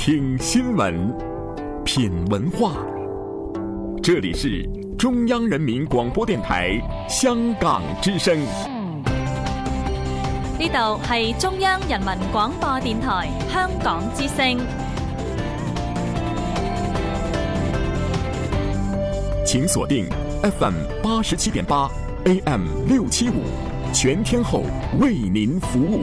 聽新聞，品文化。這裡是中央人民廣播電台香港之聲。 呢度係中央人民廣播電台香港之聲。 請鎖定 FM 87.8 AM 675，全天候為您服務。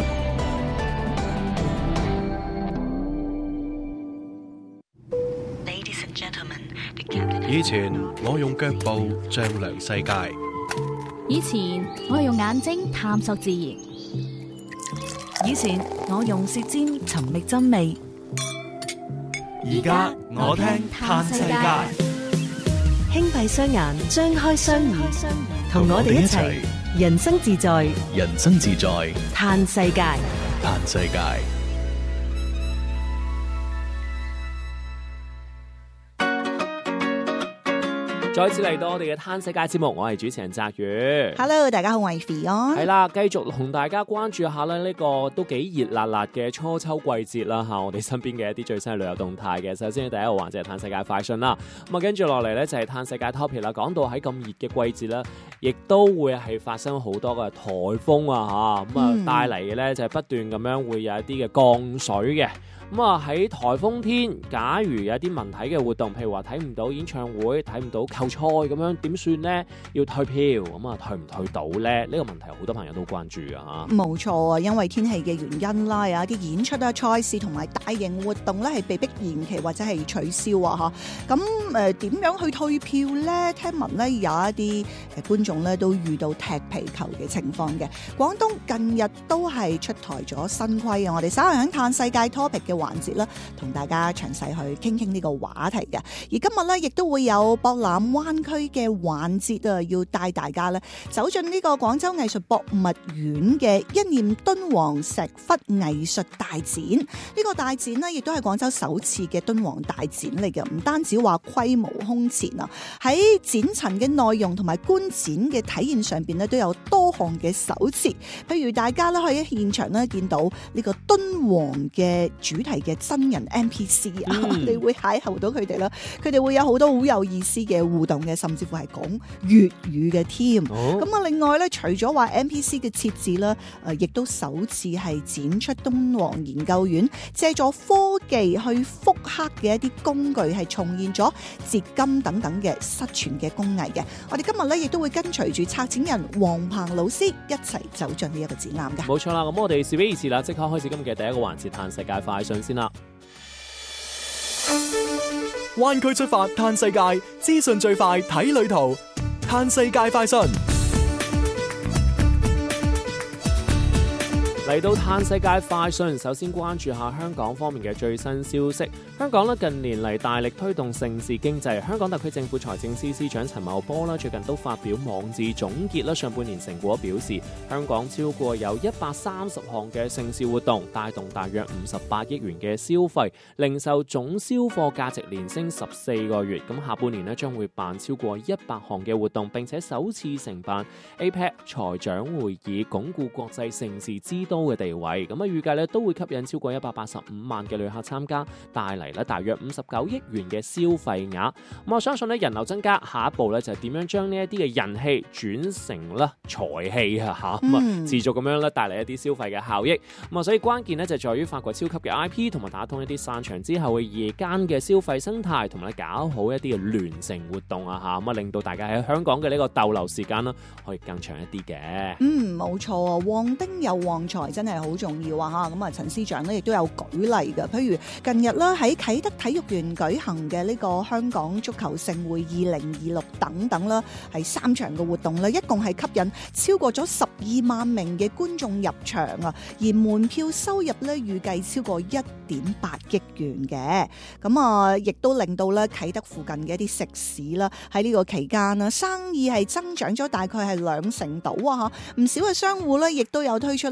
以前我用腳步丈量世界， 以前我用眼睛探索自然， 以前我用舌尖尋覓真味， 而家我聽嘆世界。 輕閉雙眼，張開雙耳，同我哋一齊人生自在， 人生自在， 嘆世界， 嘆世界。 再次嚟到我哋嘅嘆世界節目，我係主持人澤宇。 Hello， 大家好，我係 Fion。 係啦，繼續同大家關注下咧呢個都幾熱辣辣嘅初秋季節啦嚇，我哋身邊嘅一啲最新嘅旅遊動態嘅。首先第一個環節係嘆世界快訊啦，咁啊跟住落嚟咧就係嘆世界 topic 啦。講到喺咁熱嘅季節咧，亦都會係發生好多嘅颱風啊嚇，咁啊帶嚟嘅咧就係不斷咁樣會有一啲嘅降水嘅。咁啊喺颱風天，假如有一啲文體嘅活動，譬如話睇唔到演唱會、睇唔到球賽咁樣，點算呢？要退票，咁啊退唔退到呢？呢個問題好多朋友都關注㗎嚇。 冇錯啊，因為天氣嘅原因啦，有一啲演出啊、賽事同埋大型活動咧係被迫延期或者係取消啊嚇。咁點樣去退票呢？聽聞咧有一啲觀眾咧都遇到踢皮球嘅情況嘅。廣東近日都係出台咗新規啊，我哋稍後喺嘆世界 topic 嘅環節啦，同大家詳細去傾傾呢個話題嘅。而今日咧，亦都會有博覽灣區嘅環節啊，要帶大家咧走進呢個廣州藝術博物院嘅一念敦煌石窟藝術大展。呢個大展呢，亦都係廣州首次嘅敦煌大展嚟嘅，唔單止話規模空前啊，喺展陳嘅內容同埋觀展嘅體驗上邊咧，都有多項嘅首次。譬如大家咧可以喺現場咧見到呢個敦煌嘅主題嘅真人 NPC 啊，你會邂逅到佢哋啦，佢哋會有好多好有意思嘅互動嘅，甚至乎係講粵語嘅添。咁啊，另外咧，除咗話 NPC 嘅設置啦，亦都首次係展出敦煌研究院借助科技去復刻嘅一啲工具，係重現咗折金等等嘅失傳嘅工藝嘅。我哋今日咧亦都會跟隨住策展人黃鵬老師一齊走進呢一個展覽嘅。 冇錯啦，咁我哋事不宜遲啦，即刻開始今日嘅第一個環節嘆世界快訊先啦。 灣區出發嘆世界，資訊最快睇旅途，嘆世界快訊。 嚟到嘆世界快訊，首先關注下香港方面嘅最新消息。香港咧近年嚟大力推動盛事經濟，香港特區政府財政司司長陳茂波啦最近都發表網誌總結啦上半年成果，表示香港超過有130項嘅盛事活動，帶動大約58億元嘅消費，零售總銷貨價值連升14個月。咁下半年咧將會辦超過100項嘅活動，並且首次承辦 APEC 財長會議，鞏固國際盛事之都嘅地位。咁啊預計咧都會吸引超過185萬嘅旅客參加，帶嚟咧大約59億元嘅消費額。咁我相信咧人流增加，下一步咧就係點樣將呢一啲嘅人氣轉成咧財氣啊嚇，咁啊持續咁樣咧帶嚟一啲消費嘅效益。咁啊所以關鍵咧就在於發掘超級嘅 IP， 同埋打通一啲散場之後嘅夜間嘅消費生態，同埋搞好一啲嘅聯城活動啊嚇，咁啊令到大家喺香港嘅呢個逗留時間啦可以更長一啲嘅。 冇錯啊，旺丁又旺財真係好重要啊嚇。咁啊陳司長咧亦都有舉例嘅，譬如近日啦喺啟德體育園舉行嘅呢個香港足球盛會2026等等啦，係3場嘅活動啦，一共係吸引超過咗12萬名嘅觀眾入場啊，而門票收入咧預計超過1.8億元嘅。咁啊亦都令到咧啟德附近嘅一啲食肆啦喺呢個期間啦生意係增長咗大概係2成度啊嚇，唔少嘅商戶咧亦都有推出咧票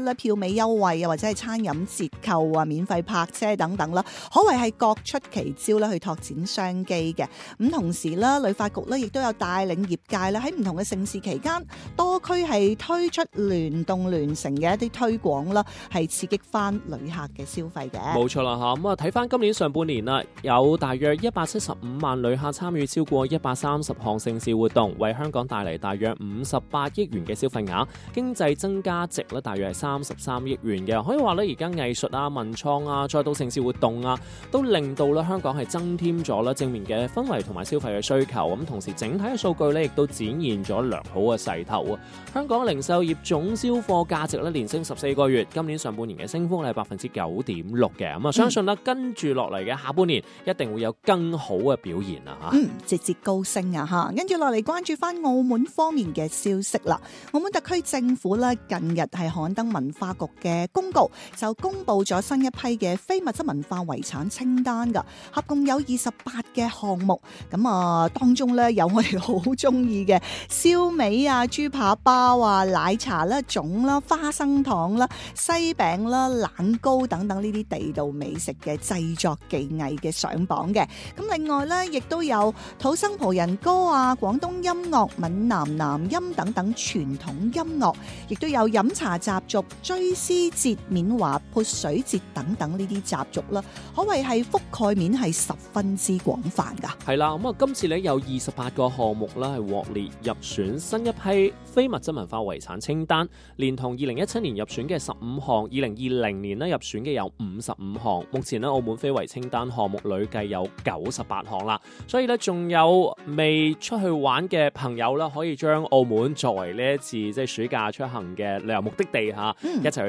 美優惠啊，或者係餐飲折扣啊、免費泊車等等啦，可謂係各出奇招啦，去拓展商機嘅。咁同時啦，旅發局咧亦都有帶領業界咧喺唔同嘅盛事期間，多區係推出聯動聯乘嘅一啲推廣啦，係刺激翻旅客嘅消費嘅。 冇錯啦嚇，咁啊睇翻今年上半年啦，有大約175萬旅客參與超過130項盛事活動，為香港帶嚟大約58億元嘅消費額，經濟增加值咧大約係33億元嘅。可以話咧，而家藝術啊、文創啊，再到盛事活動啊，都令到咧香港係增添咗咧正面嘅氛圍同埋消費嘅需求。咁同時整體嘅數據咧，亦都展現咗良好嘅勢頭啊！香港零售業總銷貨價值咧連升14個月，今年上半年嘅升幅係9.6%嘅。咁啊，相信咧跟住落嚟嘅下半年一定會有更好嘅表現啊！ 節節高升啊！嚇，跟住落嚟關注翻澳門方面嘅消息啦。澳門特區政府咧近日係刊登文化局嘅公告，就公布咗新一批嘅非物質文化遺產清單㗎，合共有28嘅項目。咁啊，當中咧有我哋好中意嘅燒味啊、豬扒包啊、奶茶啦、粽啦、花生糖啦、西餅啦、冷糕等等呢啲地道美食嘅製作技藝嘅上榜嘅。咁另外咧，亦都有土生葡人歌啊、廣東音樂、閩南南音等等傳統音樂，亦都有飲茶習俗、追思節、緬華潑水節等等呢啲習俗啦，可謂係覆蓋面係十分之廣泛噶。 係啦，咁啊，今次咧有28個項目啦，係獲列入選新一批非物質文化遺產清單，連同2017年入選嘅15項，2020年咧入選嘅有55項。目前咧澳門非遺清單項目累計有98項啦，所以咧仲有未出去玩嘅朋友啦，可以將澳門作為呢一次即係暑假出行嘅旅遊目的地嚇，一齊去